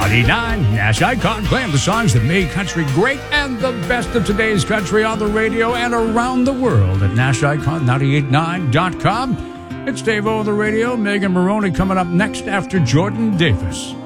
99 Nash Icon, playing the songs that made country great and the best of today's country on the radio and around the world at NashIcon989.com. It's Dave O on the radio. Megan Maroney coming up next after Jordan Davis.